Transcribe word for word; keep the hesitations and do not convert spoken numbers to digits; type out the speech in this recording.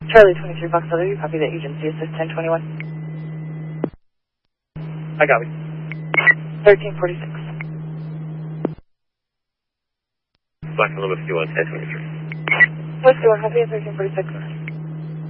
Charlie twenty-three Fox Other, you copy the agency assist ten twenty-one. I got it. thirteen forty-six. Black Columbus two one ten twenty-three. Whiskey one, copy at thirteen forty-six.